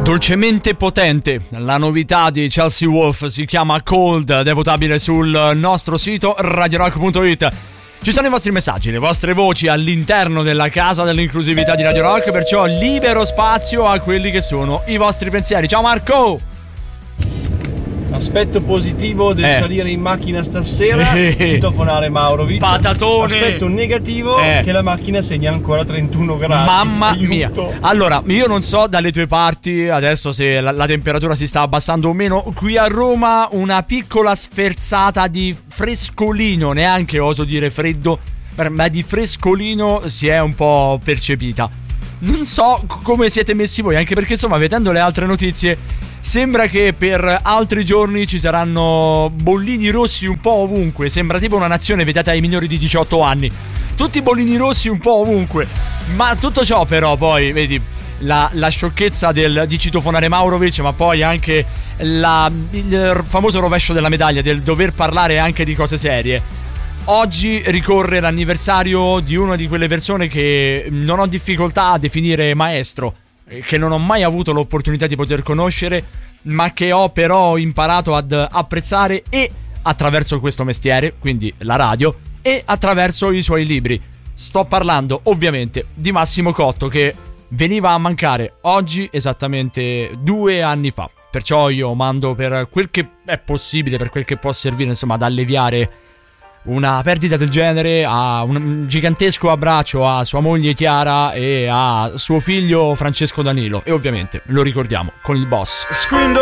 Dolcemente potente, la novità di Chelsea Wolf si chiama Cold ed è votabile sul nostro sito radiorock.it. Ci sono i vostri messaggi, le vostre voci all'interno della casa dell'inclusività di Radio Rock, perciò libero spazio a quelli che sono i vostri pensieri. Ciao Marco! Aspetto positivo del salire in macchina stasera, citofonare Maurovic. Patatone. Aspetto negativo che la macchina segna ancora 31 gradi. Mamma Aiuto. mia. Allora, io non so dalle tue parti adesso se la temperatura si sta abbassando o meno. Qui a Roma una piccola sferzata di frescolino, neanche oso dire freddo, ma di frescolino si è un po' percepita. Non so come siete messi voi, anche perché insomma, vedendo le altre notizie, sembra che per altri giorni ci saranno bollini rossi un po' ovunque. Sembra tipo una nazione vietata ai minori di 18 anni. Tutti bollini rossi un po' ovunque. Ma tutto ciò però poi, vedi, la sciocchezza di citofonare Maurovic, ma poi anche il famoso rovescio della medaglia del dover parlare anche di cose serie. Oggi ricorre l'anniversario di una di quelle persone che non ho difficoltà a definire maestro, che non ho mai avuto l'opportunità di poter conoscere, ma che ho però imparato ad apprezzare e attraverso questo mestiere, quindi la radio, e attraverso i suoi libri. Sto parlando ovviamente di Massimo Cotto, che veniva a mancare oggi esattamente 2 anni fa. Perciò io mando, per quel che è possibile, per quel che può servire insomma ad alleviare una perdita del genere, a un gigantesco abbraccio a sua moglie Chiara e a suo figlio Francesco Danilo. E ovviamente lo ricordiamo con il boss.